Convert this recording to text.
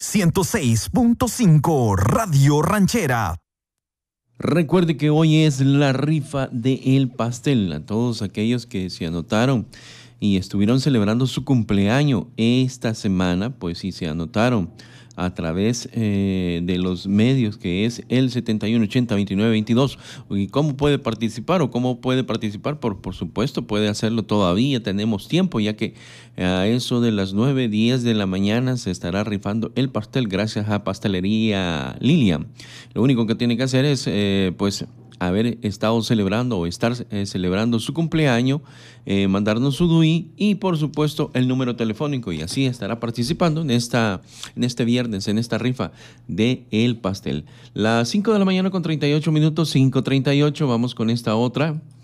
106.5 Radio Ranchera. Recuerde que hoy es la rifa del pastel. A todos aquellos que se anotaron y estuvieron celebrando su cumpleaños esta semana, pues sí se anotaron a través de los medios, que es el 7180-2922. ¿Y cómo puede participar o cómo puede participar? Por supuesto, puede hacerlo todavía, tenemos tiempo, ya que a eso de las 9:10 de la mañana se estará rifando el pastel gracias a Pastelería Lilian. Lo único que tiene que hacer es, haber estado celebrando o estar celebrando su cumpleaños, mandarnos su DUI y por supuesto el número telefónico, y así estará participando en este viernes, en esta rifa de el pastel. Las 5 de la mañana con 38 minutos, 5:38, vamos con esta otra.